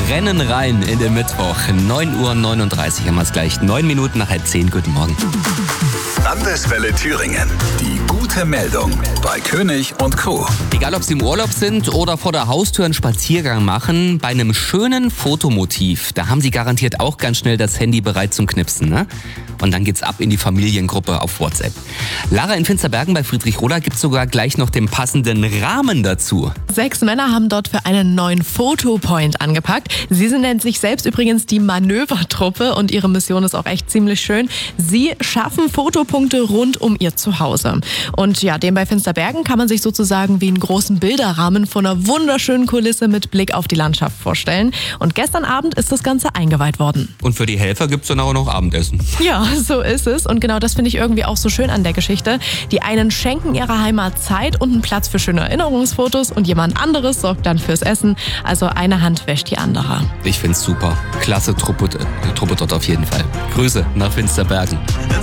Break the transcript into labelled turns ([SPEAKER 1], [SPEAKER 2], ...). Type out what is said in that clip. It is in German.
[SPEAKER 1] rennen rein in den Mittwoch. 9:39 Uhr haben wir es gleich. 9 Minuten nach 10. Guten Morgen.
[SPEAKER 2] Landeswelle Thüringen. Die gute Meldung bei König und Co.
[SPEAKER 1] Egal, ob Sie im Urlaub sind oder vor der Haustür einen Spaziergang machen, bei einem schönen Fotomotiv, da haben Sie garantiert auch ganz schnell das Handy bereit zum Knipsen, ne? Und dann geht's ab in die Familiengruppe auf WhatsApp. Lara, in Finsterbergen bei Friedrich-Roda gibt's sogar gleich noch den passenden Rahmen dazu.
[SPEAKER 3] 6 Männer haben dort für einen neuen Fotopoint angepackt. Sie nennen sich selbst übrigens die Manövertruppe und ihre Mission ist auch echt ziemlich schön. Sie schaffen Fotopunkte rund um ihr Zuhause. Und ja, den bei Finsterbergen kann man sich sozusagen wie einen großen Bilderrahmen von einer wunderschönen Kulisse mit Blick auf die Landschaft vorstellen. Und gestern Abend ist das Ganze eingeweiht worden.
[SPEAKER 1] Und für die Helfer gibt's dann auch noch Abendessen.
[SPEAKER 3] Ja, so ist es. Und genau das finde ich irgendwie auch so schön an der Geschichte. Die einen schenken ihrer Heimat Zeit und einen Platz für schöne Erinnerungsfotos und jemand anderes sorgt dann fürs Essen. Also eine Hand wäscht die andere.
[SPEAKER 1] Ich find's super. Klasse Truppe dort auf jeden Fall. Grüße nach Finsterbergen.